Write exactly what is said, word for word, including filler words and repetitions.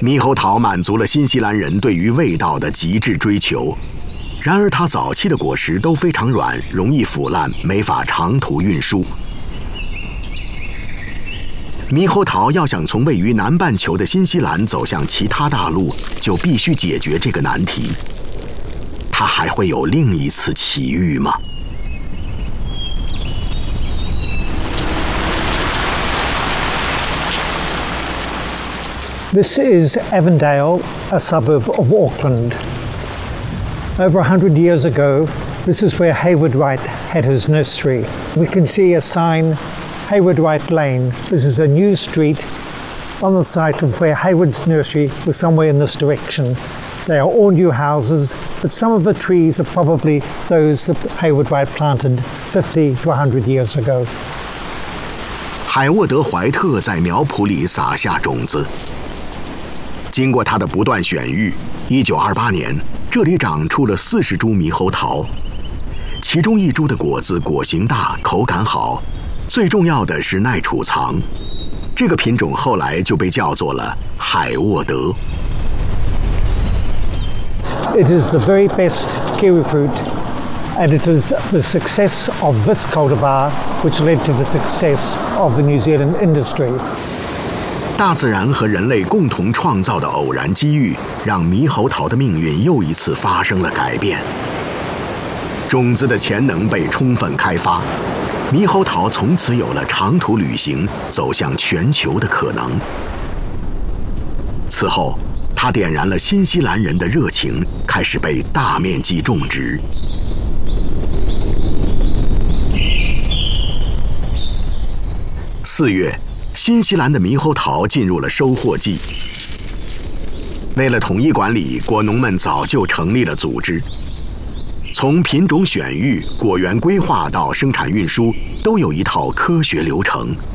猕猴桃满足了新西兰人对于味道的极致追求，然而它早期的果实都非常软，容易腐烂，没法长途运输。猕猴桃要想从位于南半球的新西兰走向其他大陆，就必须解决这个难题。它还会有另一次奇遇吗？ This is Avondale, a suburb of Auckland. Over a hundred years ago, this is where Hayward Wright had his nursery. We can see a sign, Hayward Wright Lane. This is a new street on the site of where Hayward's nursery was somewhere in this direction. They are all new houses, but some of the trees are probably those that Hayward Wright planted fifty to a hundred years ago. 海沃德·怀特在苗圃里撒下种子。 经过他的不断选育，一九二八年，这里长出了四十株猕猴桃，其中一株的果子果形大，口感好，最重要的是耐储藏。这个品种后来就被叫做了海沃德。 It is the very best kiwi fruit, and it is the success of this cultivar which led to the success of the New Zealand industry. 大自然和人类共同创造的偶然机遇，让猕猴桃的命运又一次发生了改变。种子的潜能被充分开发，猕猴桃从此有了长途旅行、走向全球的可能。此后，它点燃了新西兰人的热情，开始被大面积种植。四月。 新西兰的猕猴桃进入了收获季。为了统一管理，果农们早就成立了组织，从品种选育、果园规划到生产运输，都有一套科学流程。